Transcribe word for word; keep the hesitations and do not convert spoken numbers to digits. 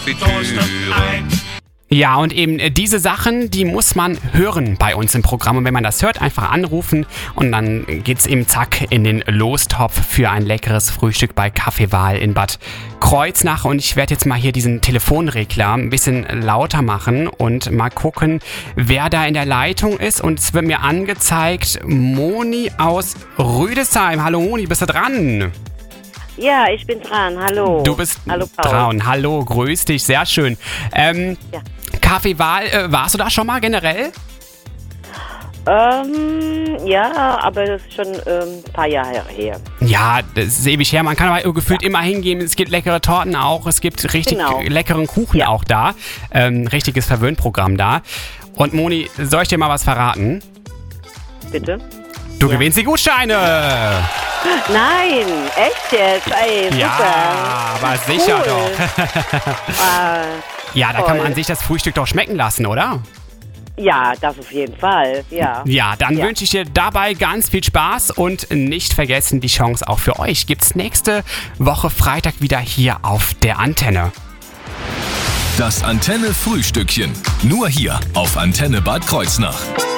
Ja, und eben diese Sachen, die muss man hören bei uns im Programm. Und wenn man das hört, einfach anrufen und dann geht's eben zack in den Lostopf für ein leckeres Frühstück bei Kaffeewahl in Bad Kreuznach. Und ich werde jetzt mal hier diesen Telefonregler ein bisschen lauter machen und mal gucken, wer da in der Leitung ist. Und es wird mir angezeigt, Moni aus Rüdesheim. Hallo Moni, bist du dran? Ja, ich bin dran. Hallo. Du bist Hallo, Paul. dran. Hallo, grüß dich. Sehr schön. Ähm, Ja. Kaffeewahl, äh, warst du da schon mal generell? Ähm, ja, aber das ist schon ähm, ein paar Jahre her. Ja, das ist ewig her. Man kann aber gefühlt immer hingehen. Es gibt leckere Torten auch. Es gibt richtig Genau. leckeren Kuchen Ja. auch da. Ähm, richtiges Verwöhnprogramm da. Und Moni, soll ich dir mal was verraten? Bitte? Du Ja. gewinnst die Gutscheine! Nein, echt jetzt? Ey, super. Ja, aber sicher Cool. doch. Äh, Ja, da Toll. kann man sich das Frühstück doch schmecken lassen, oder? ja, das auf jeden Fall. Ja. Ja, dann Ja. wünsche ich dir dabei ganz viel Spaß und nicht vergessen, die Chance auch für euch gibt's nächste Woche Freitag wieder hier auf der Antenne. Das Antenne-Frühstückchen. Nur hier auf Antenne Bad Kreuznach.